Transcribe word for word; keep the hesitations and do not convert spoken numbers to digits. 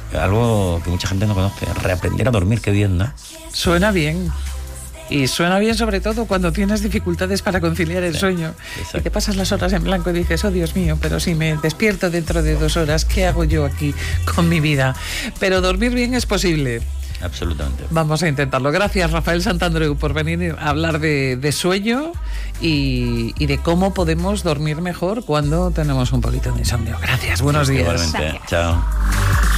algo que mucha gente no conoce, reaprender a dormir, qué bien, ¿no? Suena bien. Y suena bien sobre todo cuando tienes dificultades para conciliar el sí, sueño. Exacto. Y te pasas las horas en blanco y dices, oh Dios mío, pero si me despierto dentro de dos horas, ¿qué hago yo aquí con mi vida? Pero dormir bien es posible. Absolutamente. Vamos a intentarlo. Gracias, Rafael Santandreu, por venir a hablar de, de sueño y, y de cómo podemos dormir mejor cuando tenemos un poquito de insomnio. Gracias, buenos sí, días. Igualmente. Gracias. Chao.